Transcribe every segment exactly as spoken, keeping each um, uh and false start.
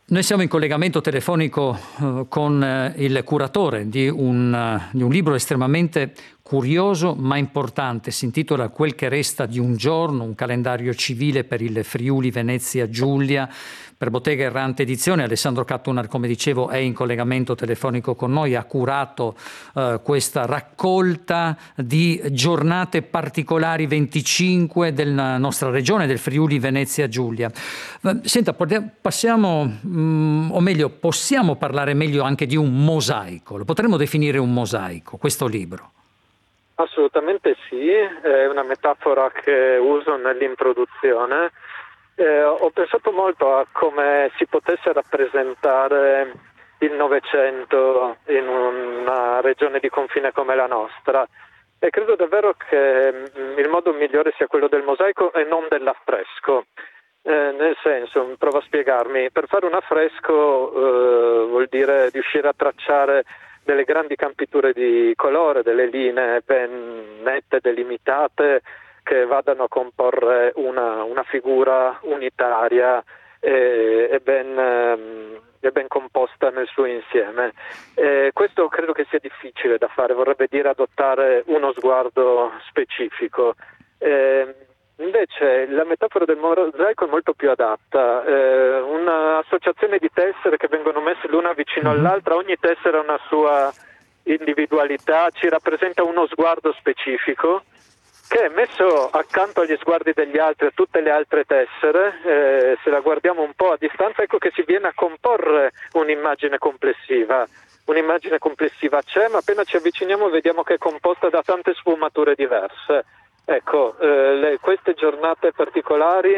Noi siamo in collegamento telefonico eh, con eh, il curatore di un, eh, di un libro estremamente curioso ma importante. Si intitola Quel che resta di un giorno, un calendario civile per il Friuli Venezia Giulia, per Bottega Errante Edizione. Alessandro Cattunar, come dicevo, è in collegamento telefonico con noi, ha curato eh, questa raccolta di giornate particolari venticinque della nostra regione, del Friuli Venezia Giulia. Senta, passiamo, mh, o meglio, possiamo parlare meglio anche di un mosaico. Lo potremmo definire un mosaico, questo libro? Assolutamente sì, è una metafora che uso nell'introduzione. Eh, ho pensato molto a come si potesse rappresentare il Novecento in una regione di confine come la nostra e credo davvero che il modo migliore sia quello del mosaico e non dell'affresco. Eh, nel senso, provo a spiegarmi, per fare un affresco eh, vuol dire riuscire a tracciare delle grandi campiture di colore, delle linee ben nette, delimitate, che vadano a comporre una, una figura unitaria e, e, ben, ehm, e ben composta nel suo insieme. E questo credo che sia difficile da fare, vorrebbe dire adottare uno sguardo specifico. E, Invece la metafora del mosaico è molto più adatta, eh, un'associazione di tessere che vengono messe l'una vicino all'altra, ogni tessera ha una sua individualità, ci rappresenta uno sguardo specifico che messo accanto agli sguardi degli altri e a tutte le altre tessere, eh, se la guardiamo un po' a distanza, ecco che si viene a comporre un'immagine complessiva. Un'immagine complessiva c'è, ma appena ci avviciniamo vediamo che è composta da tante sfumature diverse. Ecco, eh, le, queste giornate particolari,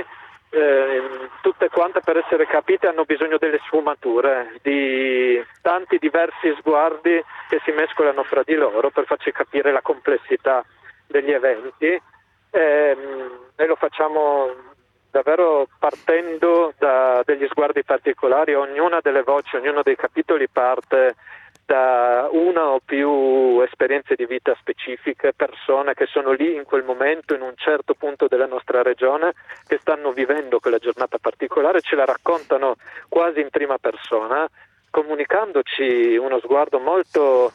eh, tutte quante per essere capite hanno bisogno delle sfumature, di tanti diversi sguardi che si mescolano fra di loro per farci capire la complessità degli eventi e, e lo facciamo davvero partendo da degli sguardi particolari. Ognuna delle voci, ognuno dei capitoli parte da una o più esperienze di vita specifiche, persone che sono lì in quel momento, in un certo punto della nostra regione, che stanno vivendo quella giornata particolare, ce la raccontano quasi in prima persona, comunicandoci uno sguardo molto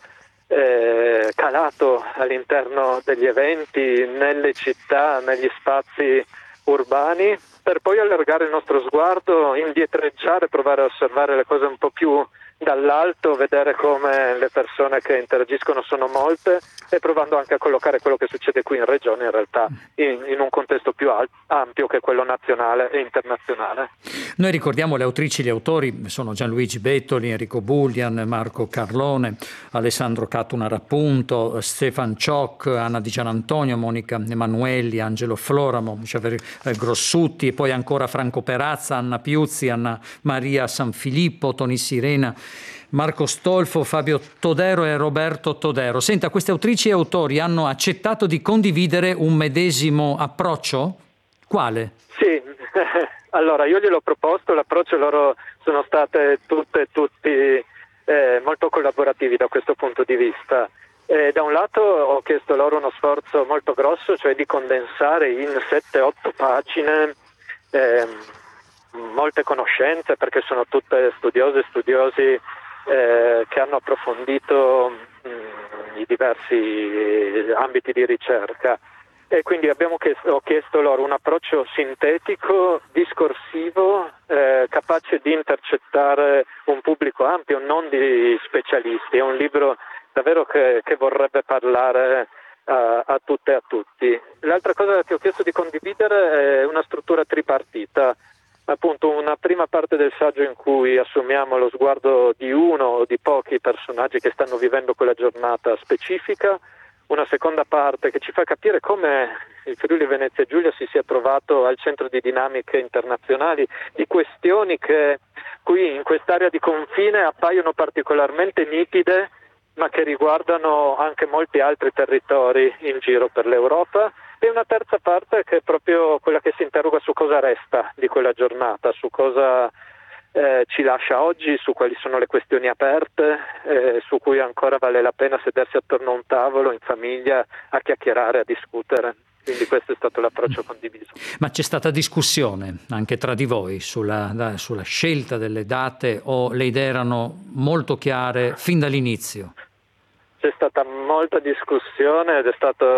eh, calato all'interno degli eventi, nelle città, negli spazi urbani, per poi allargare il nostro sguardo, indietreggiare, provare a osservare le cose un po' più dall'alto, vedere come le persone che interagiscono sono molte e provando anche a collocare quello che succede qui in regione in realtà in, in un contesto più al- ampio che quello nazionale e internazionale. Noi ricordiamo le autrici e gli autori, sono Gianluigi Bettoli, Enrico Bullian, Marco Carlone, Alessandro Cattunar appunto, Stefan Ciocc, Anna Di Gianantonio, Monica Emanuelli, Angelo Floramo, Xavier Grossutti e poi ancora Franco Perazza, Anna Piuzzi, Anna Maria Sanfilippo, Toni Sirena, Marco Stolfo, Fabio Todero e Roberto Todero. Senta, queste autrici e autori hanno accettato di condividere un medesimo approccio? Quale? Sì, allora io gliel'ho proposto, l'approccio loro sono state tutte e tutti eh, molto collaborativi da questo punto di vista. Eh, da un lato ho chiesto loro uno sforzo molto grosso, cioè di condensare in sette otto pagine eh, molte conoscenze, perché sono tutte studiose e studiosi eh, che hanno approfondito mh, i diversi ambiti di ricerca. E quindi abbiamo chiesto, ho chiesto loro un approccio sintetico, discorsivo, eh, capace di intercettare un pubblico ampio, non di specialisti. È un libro davvero che, che vorrebbe parlare a, a tutte e a tutti. L'altra cosa che ho chiesto di condividere è una struttura tripartita, appunto una prima parte del saggio in cui assumiamo lo sguardo di uno o di pochi personaggi che stanno vivendo quella giornata specifica, una seconda parte che ci fa capire come il Friuli Venezia Giulia si sia trovato al centro di dinamiche internazionali, di questioni che qui in quest'area di confine appaiono particolarmente nitide, ma che riguardano anche molti altri territori in giro per l'Europa, e una terza parte che è proprio quella che si interroga su cosa resta di quella giornata, su cosa Eh, ci lascia oggi, su quali sono le questioni aperte, eh, su cui ancora vale la pena sedersi attorno a un tavolo in famiglia a chiacchierare, a discutere. Quindi questo è stato l'approccio condiviso. Ma c'è stata discussione anche tra di voi sulla, sulla scelta delle date, o le idee erano molto chiare fin dall'inizio? C'è stata molta discussione ed è stato